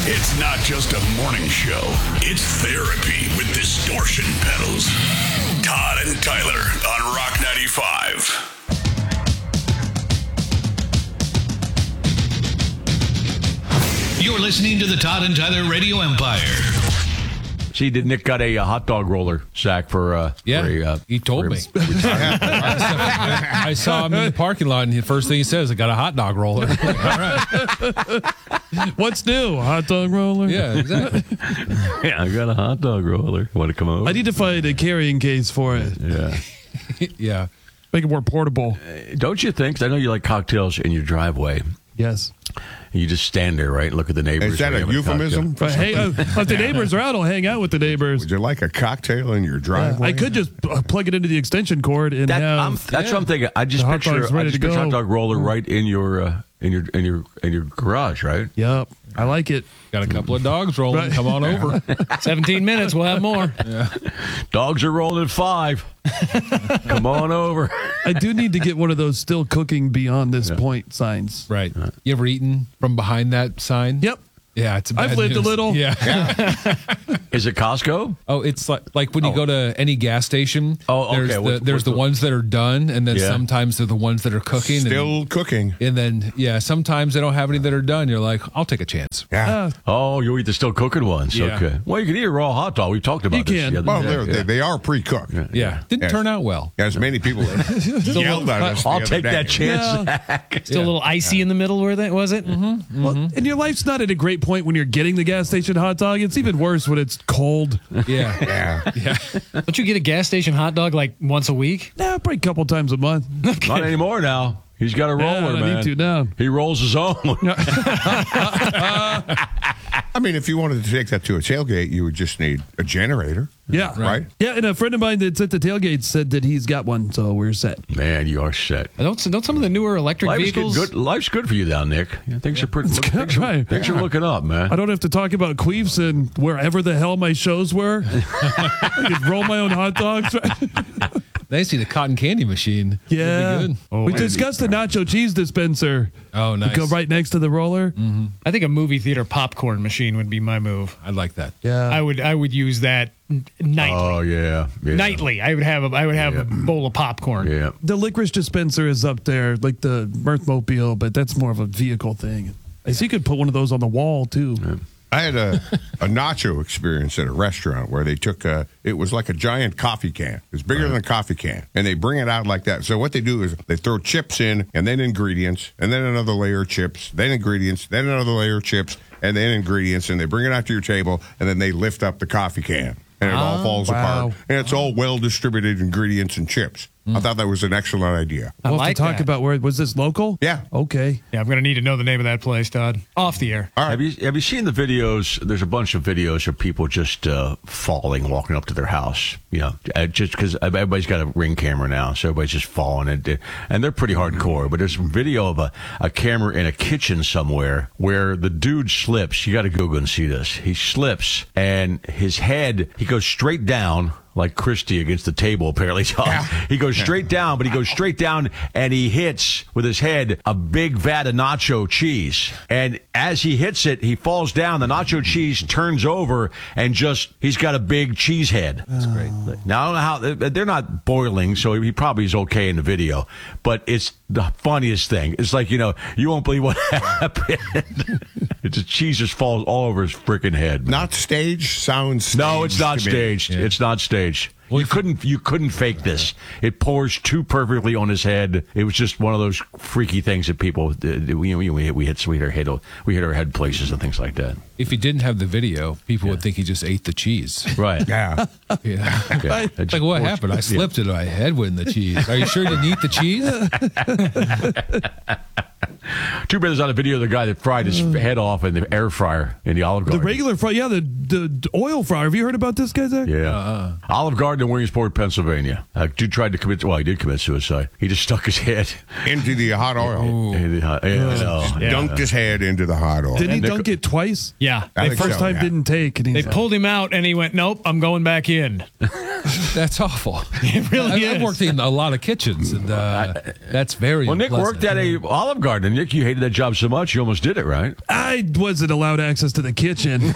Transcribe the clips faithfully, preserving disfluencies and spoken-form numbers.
It's not just a morning show. It's therapy with distortion pedals. Todd and Tyler on Rock ninety-five. You're listening to the Todd and Tyler Radio Empire. See, did Nick got a, uh hot dog roller sack for? Uh, yeah, for a, uh, he told for me. I saw him in the parking lot, and the first thing he says, "I got a hot dog roller." All right. What's new? Hot dog roller? Yeah, exactly. Yeah, I got a hot dog roller. Want to come over? I need to find a carrying case for it. Yeah, yeah. Make it more portable. Uh, don't you think? 'Cause I know you like cocktails in your driveway. Yes. And you just stand there, right, and look at the neighbors. Is that a euphemism? But hey, uh, if the neighbors are out, I'll hang out with the neighbors. Would you like a cocktail in your driveway? I could just uh, plug it into the extension cord and That, have. I'm, that's yeah. what I'm thinking. I just The hot picture, dog's I ready just to picture go. hot dog roller right in your, uh, in your, in your, in your garage, right? Yep, I like it. Got a couple of dogs rolling. Right. Come on over. seventeen minutes, we'll have more. Yeah. Dogs are rolling at five. Come on over. I do need to get one of those still cooking beyond this Yeah. point signs. Right. You ever eaten from behind that sign? Yep. Yeah, it's. I've bad lived a news. little. Yeah. Is it Costco? Oh, it's like like when you Oh. go to any gas station. Oh, okay. There's the, What's- there's what's the the- ones that are done, and then Yeah. sometimes they're the ones that are cooking. Still and, cooking. and then yeah, sometimes they don't have any that are done. You're like, I'll take a chance. Yeah. Uh, Oh, you eat the still cooking ones. Yeah. Okay. Well, you can eat a raw hot dog. We talked about You this can. the other Well, day. they're, Yeah. they, they are pre-cooked. Yeah, didn't Yes. turn out well. As many people have yelled at us the I'll other take day. that chance. Yeah. Still a little icy in the middle, were they, was it? Mm-hmm. Well, and your life's not at a great point when you're getting the gas station hot dog. It's even worse when it's cold. Yeah, Yeah. yeah. Don't you get a gas station hot dog like once a week? Nah, probably a couple times a month. Not anymore now. He's got a Yeah, roller, I don't man. need to now. He rolls his own. I mean, if you wanted to take that to a tailgate, you would just need a generator, Yeah. right? Yeah, and a friend of mine that's at the tailgate said that he's got one, so we're set. Man, you are set. Don't, don't some of the newer electric Life's vehicles? good, good. Life's good for you down, Nick. Yeah, things are pretty. It's Look, good, things, are, right. things are looking up, man. I don't have to talk about queefs and wherever the hell my shows were. I could roll my own hot dogs. They see the cotton candy machine. Yeah. That'd be good. we discussed the nacho cheese dispenser. Oh, nice. Go right next to the roller. I think a movie theater popcorn machine would be my move. I'd like that. Yeah. I would I would use that n- nightly. Oh yeah, yeah. Nightly, I would have a I would have Yeah. a bowl of popcorn. Yeah. The licorice dispenser is up there, like the Mirthmobile, but that's more of a vehicle thing. I see you could put one of those on the wall, too. Yeah. I had a, a nacho experience at a restaurant where they took a, it was like a giant coffee can. It's bigger than a coffee can. And they bring it out like that. So what they do is they throw chips in and then ingredients and then another layer of chips, then ingredients, then another layer of chips and then ingredients. And they bring it out to your table and then they lift up the coffee can and it all falls wow. apart. And it's all well distributed ingredients and chips. I thought that was an excellent idea. I We'll have like to talk that. about where, was this local? Yeah. Okay. Yeah, I'm gonna need to know the name of that place, Todd. Off the air. All right. Have you have you seen the videos? There's a bunch of videos of people just uh, falling, walking up to their house. You know, uh, just because everybody's got a Ring camera now, so everybody's just falling, and and they're pretty hardcore. But there's a video of a, a camera in a kitchen somewhere where the dude slips. You got to Google and see this. He slips, and his head he goes straight down. Like Christie against the table, apparently. Yeah. He goes straight down, but he goes straight down and he hits with his head a big vat of nacho cheese. And as he hits it, he falls down. The nacho cheese turns over and just, he's got a big cheese head. That's great. Now, I don't know how, they're not boiling, so he probably is okay in the video. But it's the funniest thing. It's like, you know, you won't believe what happened. The cheese just falls all over his freaking head. Not staged, sounds staged. No, it's not to me. staged. Yeah. It's not staged. You couldn't you couldn't fake this. It pours too perfectly on his head. It was just one of those freaky things that people did. We we we hit we hit, we hit our head we hit our head places and things like that. If he didn't have the video, people would think he just ate the cheese. Right. Yeah. Yeah. Okay. It It's just like, what pours- happened? I yeah. slipped and my head went in the cheese. Are you sure you didn't eat the cheese? Two brothers on a video of the guy that fried his head off in the air fryer in the Olive The Garden. regular fry, yeah, the, the oil fryer. Have you heard about this guy, Zach? Yeah. Uh-uh. Olive Garden in Williamsport, Pennsylvania. A dude tried to commit, well, he did commit suicide. He just stuck his head Into the hot oil. in the, yeah, I know. Yeah. Dunked his head into the hot oil. Did he And they dunk co- it twice? Yeah. I The think first so, time yeah. didn't take. And They he's pulled him out and he went, nope, I'm going back in. That's awful. It really I, is. I've worked in a lot of kitchens, and uh, that's very Well, Nick unpleasant. worked at a Olive Garden. Nick, you hated that job so much, you almost did it, right? I wasn't allowed access to the kitchen.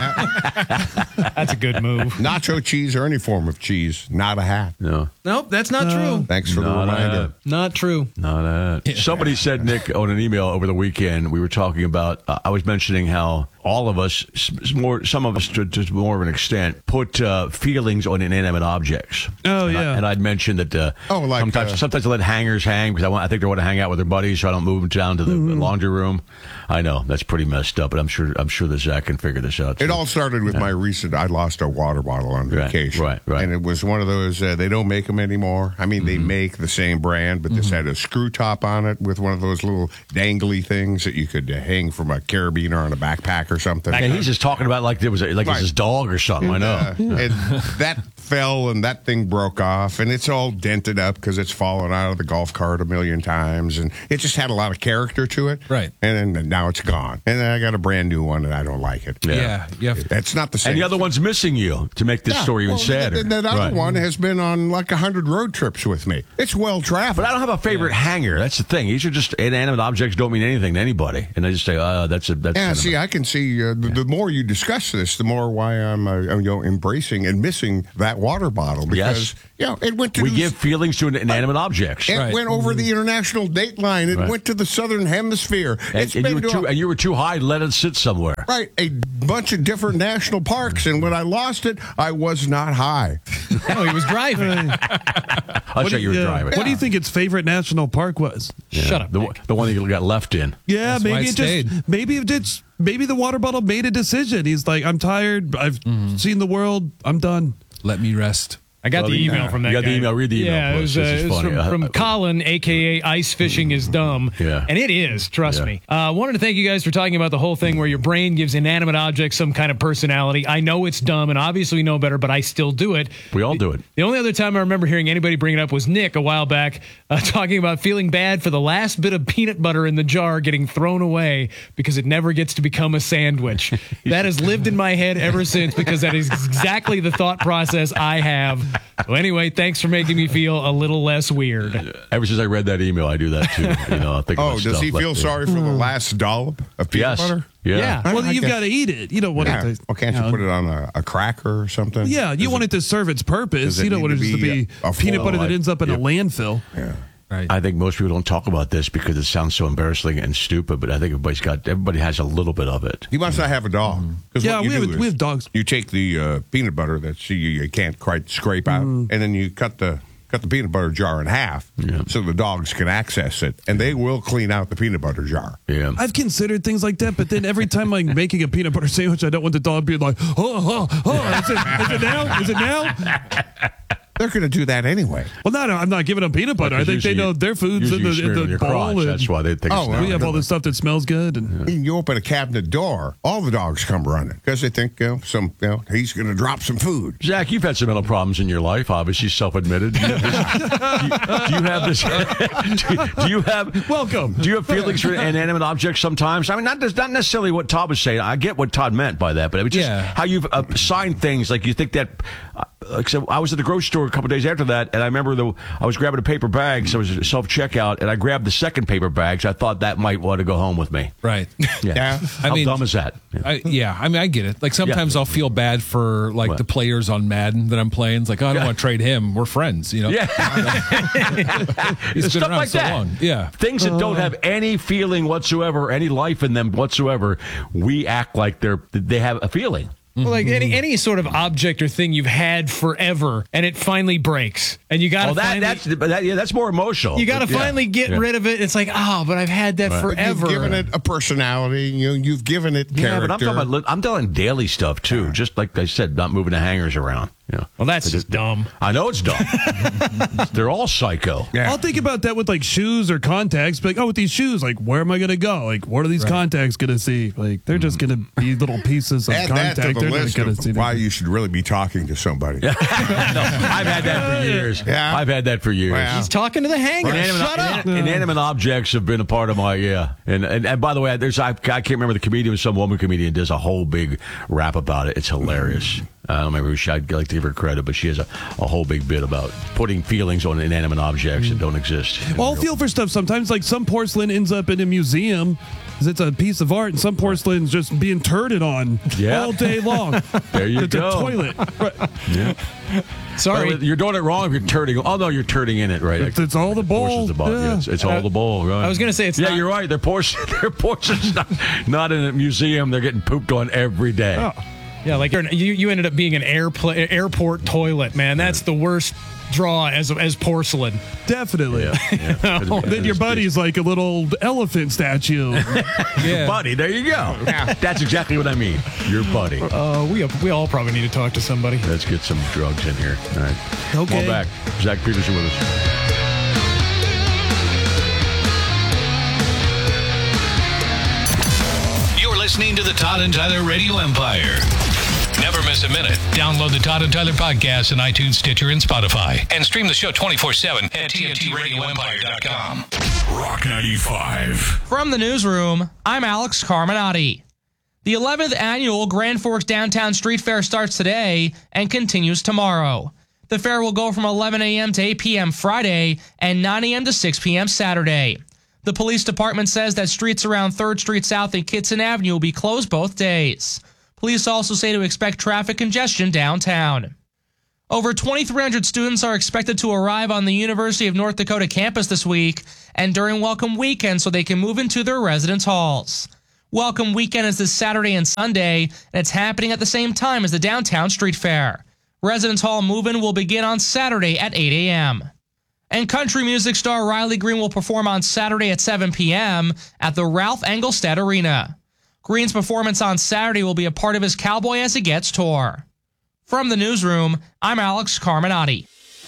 That's a good move. Nacho cheese or any form of cheese, not a hat. No. Nope, that's not true. Thanks for the Not a reminder. hat. Not true. No, that. Somebody said, Nick, on an email over the weekend, we were talking about, uh, I was mentioning how all of us, s- more, some of us to, to more of an extent, put uh, feelings on inanimate objects. Oh, and I, yeah. and I'd mentioned that uh, Oh, like, sometimes, uh, sometimes I let hangers hang because I, want, I think they want to hang out with their buddies, so I don't move them down to the Mm-hmm. laundry room. I know that's pretty messed up, but I'm sure I'm sure that Zach can figure this out. It too. all started with my recent. I lost a water bottle on Right, vacation, right, right. and it was one of those. Uh, they don't make them anymore. I mean, Mm-hmm. they make the same brand, but this had a screw top on it with one of those little dangly things that you could uh, hang from a carabiner on a backpack or something. And he's just talking about like there was a, like Right. it's his dog or something. I know. Uh, and that fell and that thing broke off and it's all dented up because it's fallen out of the golf cart a million times and it just had a lot of character to it. Right. And then now it's gone. And then I got a brand new one and I don't like it. Yeah, you have to- It's not the same. And the other one's missing you to make this Yeah, story even well, sadder. That, that other Right. one has been on like a hundred road trips with me. It's well traveled. But I don't have a favorite hanger. That's the thing. These are just inanimate objects. Don't mean anything to anybody, and I just say, "Uh, that's a that's." Yeah, kind of see, a- I can see uh, the, the more you discuss this, the more why I'm uh, you know embracing and missing that water bottle because Yes. you know it went to we the- give feelings to inanimate objects, It Right. went over the international date line. It Right. went to the southern hemisphere. and, It's and you been were to too a- and you were too high. Let it sit somewhere. right a bunch of different national parks, and when I lost it, I was not high. Oh, he was driving. I'll show you were Yeah. driving. What do you think its favorite national park was? Shut up. The, Nick. the one that you got left in. Yeah, That's why maybe it it just stayed. maybe it just maybe the water bottle made a decision. He's like, I'm tired. I've seen the world. I'm done. let me rest. I got Well, the the- email from that you got guy. the email. Read the email, Yeah, it please. was, This uh, is it was funny. from, Uh, from uh, Colin, a k a. Ice Fishing is Dumb. Yeah. And it is, trust Yeah. me. I uh, wanted to thank you guys for talking about the whole thing where your brain gives inanimate objects some kind of personality. I know it's dumb, and obviously we know better, but I still do it. We all do it. The only other time I remember hearing anybody bring it up was Nick a while back, uh, talking about feeling bad for the last bit of peanut butter in the jar getting thrown away because it never gets to become a sandwich. That has lived in my head ever since because that is exactly the thought process I have. So anyway, thanks for making me feel a little less weird. Ever since I read that email, I do that too. You know, I think. Oh, about does stuff he like feel that. sorry for the last dollop of peanut Yes. butter? Yeah. Yeah. I- Well, I you've guess- got to eat it. You don't want Yeah. it to. Well, can't you know, put it on a, a cracker or something? Yeah, you Does want it to serve its purpose. does it You don't need want it to just to be be a peanut full- butter that ends up in Yep. a landfill. Yeah. Right. I think most people don't talk about this because it sounds so embarrassing and stupid. But I think everybody's got everybody has a little bit of it. He must not have a dog. 'Cause Yeah, what you we have- do is we have dogs. You take the uh, peanut butter that you, you can't quite scrape out, and then you cut the cut the peanut butter jar in half Yeah. so the dogs can access it, and they will clean out the peanut butter jar. Yeah. I've considered things like that, but then every time I'm making a peanut butter sandwich, I don't want the dog being like, oh, oh, oh, is it, is it now? Is it now? They're going to do that anyway. Well, no, no, I'm not giving them peanut butter. I think they know their food's in usually you the, smear in it the on your bowl. crotch. and That's why they think Oh, it's well, we now. have all this stuff that smells good. And You open a cabinet door, all the dogs come running because they think you know some you know he's going to drop some food. Zach, you've had some mental problems in your life, obviously self-admitted. Do you have this? Do you, do, you have this do, do you have Welcome. Do you have feelings for inanimate objects sometimes? I mean, not not necessarily what Todd was saying. I get what Todd meant by that, but it was just Yeah. how you've uh, assigned things. Like you think that. Uh, like so I was at the grocery store a couple days after that, and I remember the I was grabbing a paper bag, so it was self checkout, and I grabbed the second paper bag. So I thought that might want to go home with me. Right. Yeah. Yeah. I How mean- dumb is that? Yeah. I, yeah, I mean, I get it. Like sometimes I'll feel bad for like What? the players on Madden that I'm playing. It's like, oh, I don't Yeah. want to trade him. We're friends, you know. Yeah. He's been Stuff around like so that. long. Yeah. Things that don't have any feeling whatsoever, any life in them whatsoever, we act like they're they have a feeling. Well, like any any sort of object or thing you've had forever, and it finally breaks, and you got to Oh, that finally, that's that, yeah, that's more emotional. you got to But, yeah. finally get Yeah. rid of it. It's like, oh, but I've had that Right. forever. You've given it a personality. You know, you've given it Yeah, character. but I'm talking about li- I'm telling daily stuff too. Just like I said, not moving the hangers around. You know. Well, that's I just dumb. I know it's dumb. They're all psycho. Yeah. I'll think about that with like shoes or contacts. Be like, oh, with these shoes, like, where am I going to go? Like, what are these contacts going to see? Like, they're just going to be little pieces of Add that contact to that, the They're not list gonna of see why that. you should really be talking to somebody. No, I've had that for years. Yeah. I've had that for years. Well, He's talking to the hanger. Inanimate, Shut up. inan- inanimate objects have been a part of my yeah, and and, and by the way, there's I, I can't remember the comedian, some woman comedian does a whole big rap about it. It's hilarious. I don't remember who she, I'd like to give her credit, but she has a, a whole big bit about putting feelings on inanimate objects that don't exist. Well, I'll feel for stuff sometimes. Like some porcelain ends up in a museum because it's a piece of art, and some porcelain's just being turded on Yeah. all day long. There you the, go. The toilet. Right. Yeah. Sorry. But you're doing it wrong if you're turning. Oh no, you're turning in it, right? It's, it's all the bowl. Portions of the bottom. Yeah. Yeah, it's, it's all the bowl. Right. I was gonna say it's Yeah, not- you're right. They're portions. They're portions. Not, not in a museum. They're getting pooped on every day. Oh. Yeah, like you're, you you ended up being an airpla- airport toilet, man. That's the worst draw as as porcelain. Definitely. Yeah, yeah. Then your buddy's like a little elephant statue. Yeah. buddy. There you go. That's exactly what I mean. Your buddy. Uh, we we all probably need to talk to somebody. Let's get some drugs in here. All right. Come Okay. on back. Zach Peterson with us. You're listening to the Todd and Tyler Radio Empire. Never miss a minute. Download the Todd and Tyler podcast on iTunes, Stitcher, and Spotify. And stream the show twenty-four seven at T N T radio empire dot com. Rock ninety-five. From the newsroom, I'm Alex Carminati. The eleventh annual Grand Forks Downtown Street Fair starts today and continues tomorrow. The fair will go from eleven a.m. to eight p.m. Friday and nine a.m. to six p.m. Saturday. The police department says that streets around third Street South and Kitson Avenue will be closed both days. Police also say to expect traffic congestion downtown. Over twenty-three hundred students are expected to arrive on the University of North Dakota campus this week and during Welcome Weekend so they can move into their residence halls. Welcome Weekend is this Saturday and Sunday, and it's happening at the same time as the Downtown Street Fair. Residence Hall move-in will begin on Saturday at eight a.m. And country music star Riley Green will perform on Saturday at seven p.m. at the Ralph Engelstad Arena. Green's performance on Saturday will be a part of his Cowboy As It Gets tour. From the newsroom, I'm Alex Carminati.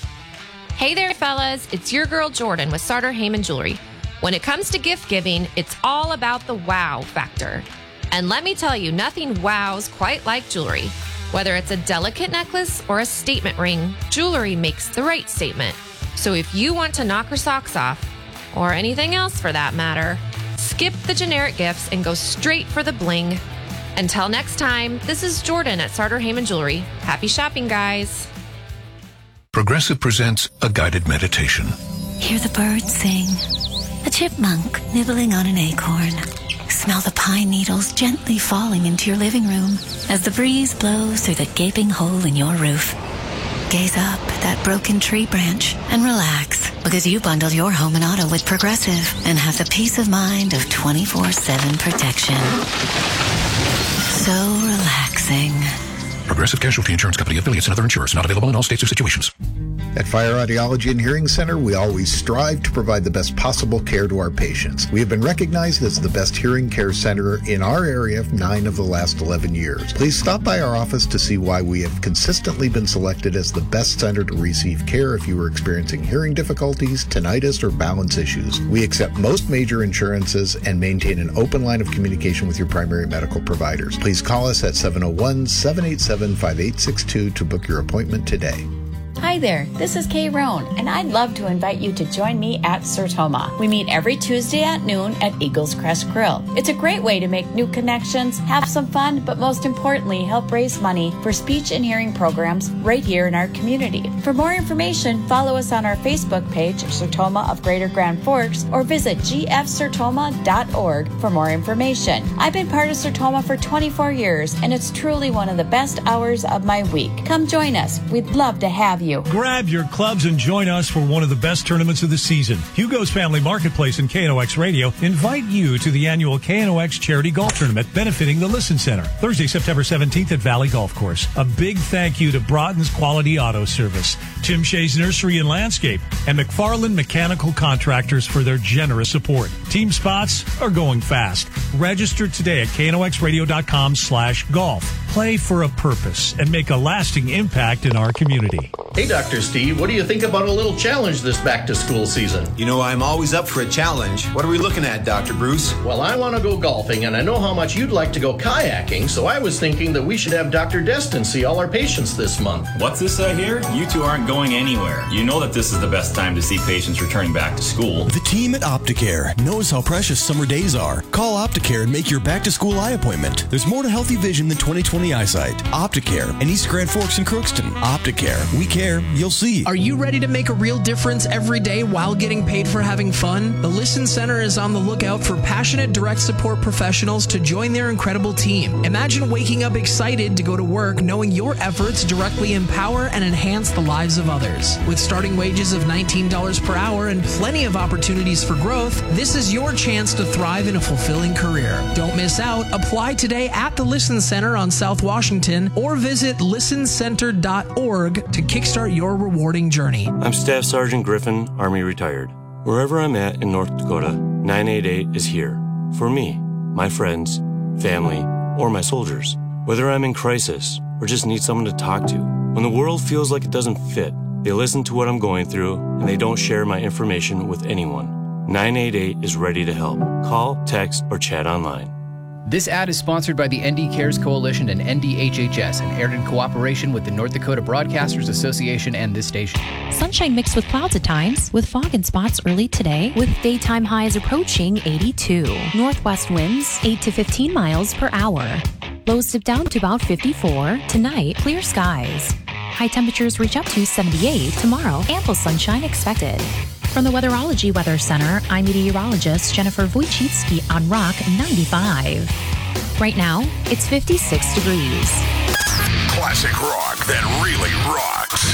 Hey there, fellas. It's your girl Jordan with Sartor Heyman Jewelry. When it comes to gift giving, it's all about the wow factor. And let me tell you, nothing wows quite like jewelry. Whether it's a delicate necklace or a statement ring, jewelry makes the right statement. So if you want to knock her socks off, or anything else for that matter, skip the generic gifts and go straight for the bling. Until next time, this is Jordan at Sartor Heyman Jewelry. Happy shopping, guys. Progressive presents a guided meditation. Hear the birds sing. A chipmunk nibbling on an acorn. Smell the pine needles gently falling into your living room as the breeze blows through the gaping hole in your roof. Gaze up at that broken tree branch and relax because you bundled your home and auto with Progressive and have the peace of mind of twenty-four seven protection. So relaxing. Progressive Casualty Insurance Company, affiliates, and other insurers. Not available in all states or situations. At Fire Audiology and Hearing Center, we always strive to provide the best possible care to our patients. We have been recognized as the best hearing care center in our area for nine of the last eleven years. Please stop by our office to see why we have consistently been selected as the best center to receive care if you are experiencing hearing difficulties, tinnitus, or balance issues. We accept most major insurances and maintain an open line of communication with your primary medical providers. Please call us at seven oh one, seven eight seven, five eight six two to book your appointment today. Hi there, this is Kay Roan, and I'd love to invite you to join me at Sertoma. We meet every Tuesday at noon at Eagles Crest Grill. It's a great way to make new connections, have some fun, but most importantly, help raise money for speech and hearing programs right here in our community. For more information, follow us on our Facebook page, Sertoma of Greater Grand Forks, or visit g f sertoma dot org for more information. I've been part of Sertoma for twenty-four years, and it's truly one of the best hours of my week. Come join us. We'd love to have you. Grab your clubs and join us for one of the best tournaments of the season. Hugo's Family Marketplace and K N O X Radio invite you to the annual K N O X Charity Golf Tournament benefiting the Listen Center. Thursday, September seventeenth at Valley Golf Course. A big thank you to Broughton's Quality Auto Service, Tim Shea's Nursery and Landscape, and McFarland Mechanical Contractors for their generous support. Team spots are going fast. Register today at K N O X radio dot com slash golf. play for a purpose and make a lasting impact in our community. Hey, Doctor Steve, what do you think about a little challenge this back-to-school season? You know, I'm always up for a challenge. What are we looking at, Doctor Bruce? Well, I want to go golfing, and I know how much you'd like to go kayaking, so I was thinking that we should have Doctor Destin see all our patients this month. What's this I hear? You two aren't going anywhere. You know that this is the best time to see patients returning back to school. The team at Opticare knows how precious summer days are. Call Opticare and make your back-to-school eye appointment. There's more to healthy vision than twenty twenty eyesight. Opticare in East Grand Forks and Crookston. Opticare. We care. You'll see. Are you ready to make a real difference every day while getting paid for having fun? The Listen Center is on the lookout for passionate direct support professionals to join their incredible team. Imagine waking up excited to go to work knowing your efforts directly empower and enhance the lives of others. With starting wages of nineteen dollars per hour and plenty of opportunities for growth, this is your chance to thrive in a fulfilling career. Don't miss out. Apply today at the Listen Center on South Washington or visit listen center dot org to kickstart your rewarding journey. I'm Staff Sergeant Griffin, Army retired. Wherever I'm at in North Dakota, nine eight eight is here. For me, my friends, family, or my soldiers. Whether I'm in crisis or just need someone to talk to. When the world feels like it doesn't fit, they listen to what I'm going through and they don't share my information with anyone. nine eight eight is ready to help. Call, text, or chat online. This ad is sponsored by the N D Cares Coalition and N D H H S and aired in cooperation with the North Dakota Broadcasters Association and this station. Sunshine mixed with clouds at times, with fog in spots early today, with daytime highs approaching eighty-two. Northwest winds eight to fifteen miles per hour. Lows dip down to about fifty-four. Tonight, clear skies. High temperatures reach up to seventy-eight. Tomorrow, ample sunshine expected. From the Weatherology Weather Center, I'm meteorologist Jennifer Wojcicki on Rock ninety-five. Right now, it's fifty-six degrees. Classic rock that really rocks.